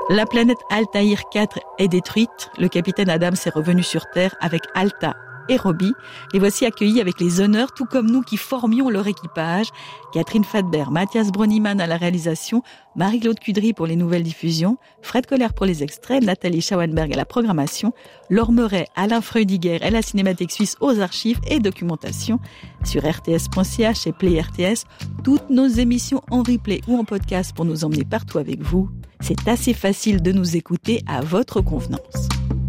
La planète Altaïr 4 est détruite. Le capitaine Adams est revenu sur Terre avec Alta et Robbie. Les voici accueillis avec les honneurs, tout comme nous qui formions leur équipage. Catherine Fadbert, Mathias Broniman à la réalisation, Marie-Claude Cudry pour les nouvelles diffusions, Fred Koller pour les extraits, Nathalie Schauenberg à la programmation, Laure Meuret, Alain Freudiger et la Cinémathèque Suisse aux archives et documentation. Sur rts.ch et Play RTS, toutes nos émissions en replay ou en podcast pour nous emmener partout avec vous. C'est assez facile de nous écouter à votre convenance.